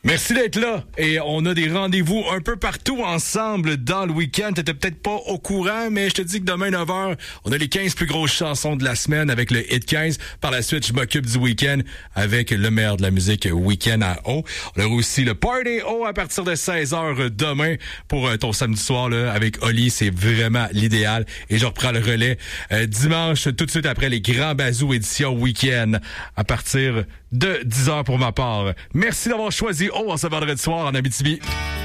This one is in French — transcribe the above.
Merci d'être là. Et on a des rendez-vous un peu partout ensemble dans le week-end. T'étais peut-être pas au courant, mais je te dis que demain 9h, on a les 15 plus grosses chansons de la semaine avec le Hit 15. Par la suite, je m'occupe du week-end avec le meilleur de la musique week-end à O. On aura aussi le Party O à partir de 16h demain pour ton samedi soir là, avec Oli. C'est vraiment l'idéal. Et je reprends le relais dimanche, tout de suite après les Grands Bazous édition week-end à partir de 10h pour ma part. Merci d'avoir choisi O en ce vendredi soir en Abitibi.